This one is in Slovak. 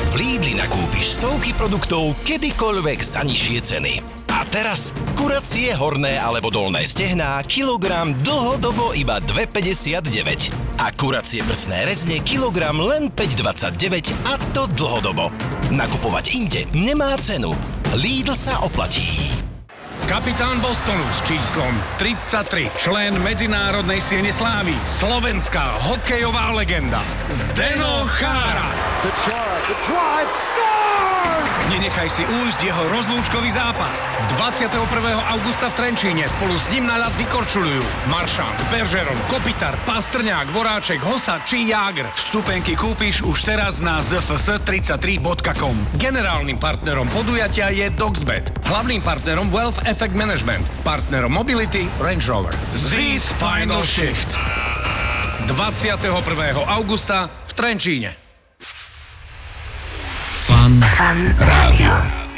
V Lidli nakúpiš stovky produktov kedykoľvek za nižšie ceny. A teraz kuracie horné alebo dolné stehná kilogram dlhodobo iba 2,59. A kuracie prsné rezne kilogram len 5,29 a to dlhodobo. Nakupovať inde nemá cenu. Lidl sa oplatí. Kapitán Bostonu s číslom 33, člen Medzinárodnej siene slávy, slovenská hokejová legenda Zdeno Chára. Nenechaj si újsť jeho rozlúčkový zápas. 21. augusta v Trenčíne spolu s ním na ľad vykorčuľujú Maršant, Bergeron, Kopitar, Pastrňák, Voráček, Hossa či Jágr. Vstupenky kúpiš už teraz na zfs33.com. Generálnym partnerom podujatia je Doxbet. Hlavným partnerom Wealth Effect Management. Partnerom Mobility Range Rover. This Final Shift. 21. augusta v Trenčíne. Fan Rádio.